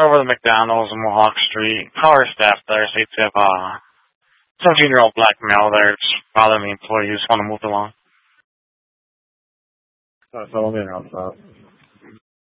over the McDonald's on Mohawk Street. Power staff there seems to have 17-year-old black male there. It's bothering the employees. Want to move along. So let me announce that.